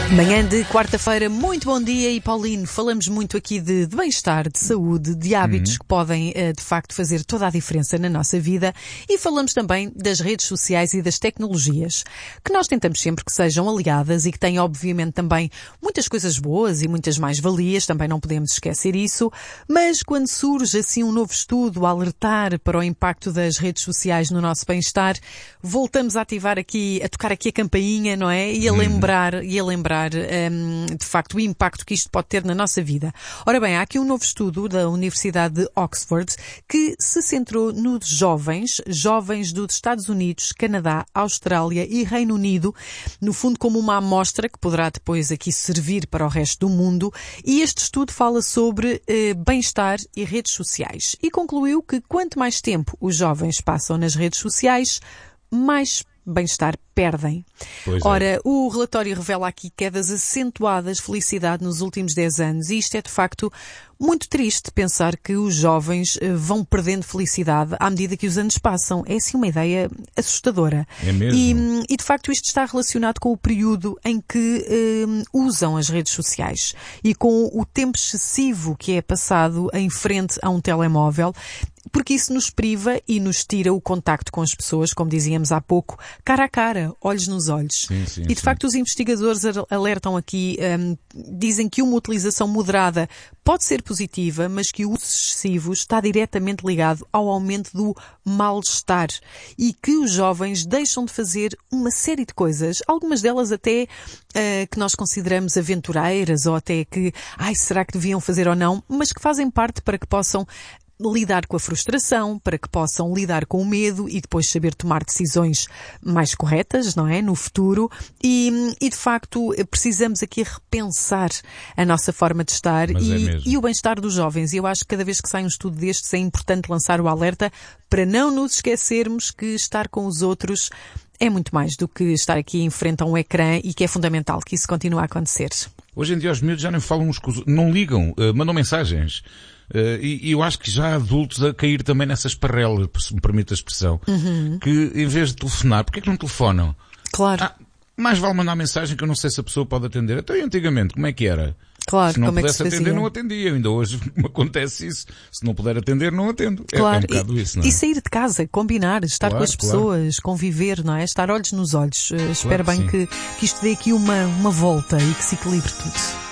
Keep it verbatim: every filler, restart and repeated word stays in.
Manhã de quarta-feira, muito bom dia. E Paulino, falamos muito aqui de, de bem-estar, de saúde, de hábitos uhum. que podem de facto fazer toda a diferença na nossa vida, e falamos também das redes sociais e das tecnologias, que nós tentamos sempre que sejam aliadas e que têm obviamente também muitas coisas boas e muitas mais-valias, também não podemos esquecer isso, mas quando surge assim um novo estudo a alertar para o impacto das redes sociais no nosso bem-estar, voltamos a ativar aqui, a tocar aqui a campainha, não é? E a lembrar, e a lembrar Um, de facto o impacto que isto pode ter na nossa vida. Ora bem, há aqui um novo estudo da Universidade de Oxford que se centrou nos jovens, jovens dos Estados Unidos, Canadá, Austrália e Reino Unido, no fundo como uma amostra que poderá depois aqui servir para o resto do mundo, e este estudo fala sobre eh, bem-estar e redes sociais e concluiu que quanto mais tempo os jovens passam nas redes sociais, mais bem-estar perdem. Pois é. Ora, o relatório revela aqui quedas acentuadas de felicidade nos últimos dez anos, e isto é de facto muito triste pensar que os jovens vão perdendo felicidade à medida que os anos passam. É assim uma ideia assustadora. É mesmo? E, e de facto isto está relacionado com o período em que eh, usam as redes sociais e com o tempo excessivo que é passado em frente a um telemóvel, porque isso nos priva e nos tira o contacto com as pessoas, como dizíamos há pouco, cara a cara, olhos nos olhos. Sim, sim, e de sim. facto os investigadores alertam aqui, um, dizem que uma utilização moderada pode ser positiva, mas que o uso excessivo está diretamente ligado ao aumento do mal-estar e que os jovens deixam de fazer uma série de coisas, algumas delas até uh, que nós consideramos aventureiras ou até que, ai, será que deviam fazer ou não, mas que fazem parte para que possam lidar com a frustração, para que possam lidar com o medo e depois saber tomar decisões mais corretas, não é? No futuro. E, e de facto, precisamos aqui repensar a nossa forma de estar Mas e, é mesmo. e o bem-estar dos jovens. E eu acho que cada vez que sai um estudo destes é importante lançar o alerta para não nos esquecermos que estar com os outros é muito mais do que estar aqui em frente a um ecrã, e que é fundamental que isso continue a acontecer. Hoje em dia os miúdos já nem falam uns com os outros, não ligam, uh, mandam mensagens. Uh, e, e eu acho que já há adultos a cair também nessa esparrela, se me permite a expressão, uhum. que em vez de telefonar, porque é que não telefonam? Claro. Ah, mais vale mandar mensagem, que eu não sei se a pessoa pode atender. Até antigamente, como é que era? Claro, se não como pudesse é que se atender, fazia? não atendia. Ainda hoje me acontece isso. Se não puder atender, não atendo. Claro. É, é um bocado e, isso, não é? E sair de casa, combinar, estar Claro, com as claro. pessoas, conviver, não é? Estar olhos nos olhos. Uh, espero Claro que bem que, que isto dê aqui uma, uma volta e que se equilibre tudo.